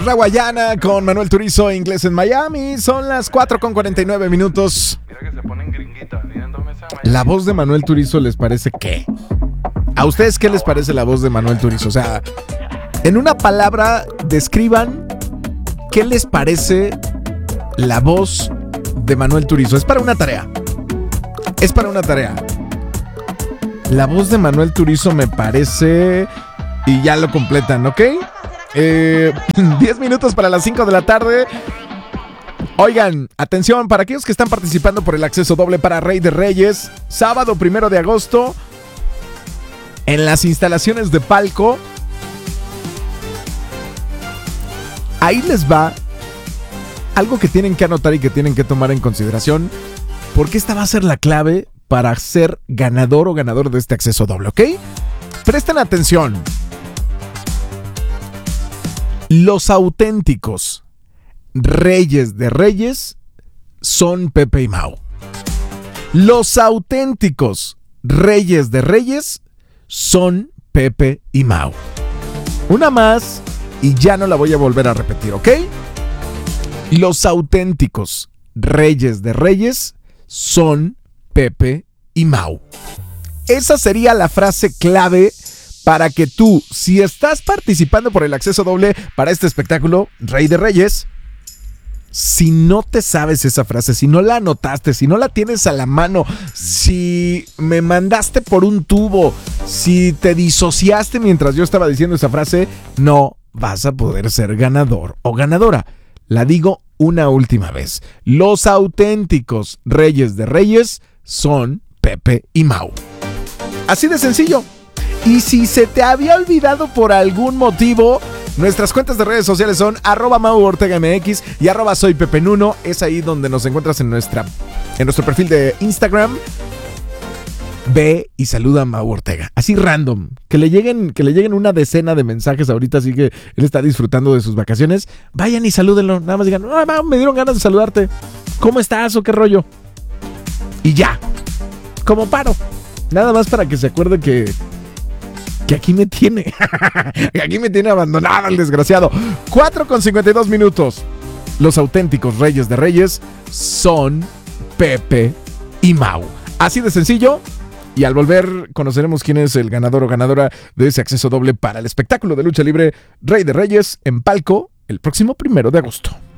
Rawayana con Manuel Turizo, Inglés en Miami. Son las 4:49 minutos. Mira que se ponen gringuitas. ¿La voz de Manuel Turizo les parece qué? ¿A ustedes qué les parece la voz de Manuel Turizo? O sea, en una palabra, describan qué les parece la voz de Manuel Turizo. Es para una tarea. Es para una tarea. La voz de Manuel Turizo me parece... Y ya lo completan, ¿ok? 10 minutos para las 5 de la tarde. Oigan, atención, para aquellos que están participando por el acceso doble para Rey de Reyes, sábado 1 de agosto, en las instalaciones de Palco. Ahí les va algo que tienen que anotar y que tienen que tomar en consideración, porque esta va a ser la clave para ser ganador o ganador de este acceso doble, ¿ok? Presten atención. Los auténticos Reyes de Reyes son Pepe y Mau. Los auténticos Reyes de Reyes son Pepe y Mau. Una más y ya no la voy a volver a repetir, ¿ok? Los auténticos Reyes de Reyes son Pepe y Mau. Esa sería la frase clave para que tú, si estás participando por el acceso doble para este espectáculo, Rey de Reyes, si no te sabes esa frase, si no la anotaste, si no la tienes a la mano, si me mandaste por un tubo, si te disociaste mientras yo estaba diciendo esa frase, no vas a poder ser ganador o ganadora. La digo una última vez. Los auténticos Reyes de Reyes son Pepe y Mau. Así de sencillo. Y si se te había olvidado por algún motivo, nuestras cuentas de redes sociales son @MauOrtegaMX y @SoyPepeNuno. Es ahí donde nos encuentras en nuestro perfil de Instagram. Ve y saluda a Mau Ortega. Así random. Que le lleguen una decena de mensajes ahorita, así que él está disfrutando de sus vacaciones. Vayan y salúdenlo. Nada más digan, "Oh, Mau, me dieron ganas de saludarte. ¿Cómo estás o qué rollo?" Y ya. Como paro. Nada más para que se acuerde que aquí me tiene. Aquí me tiene abandonado el desgraciado. 4:52 minutos. Los auténticos Reyes de Reyes son Pepe y Mau. Así de sencillo. Y al volver conoceremos quién es el ganador o ganadora de ese acceso doble para el espectáculo de lucha libre Rey de Reyes en Palco el próximo 1 de agosto.